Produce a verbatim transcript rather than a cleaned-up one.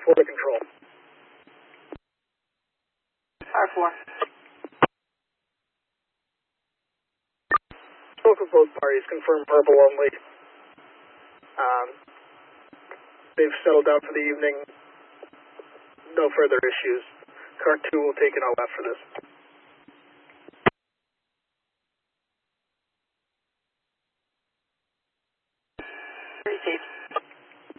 four to control. Power four. Spoke with both parties, confirmed verbal only. Um, they've settled down for the evening. No further issues. Car two will take an L F for this.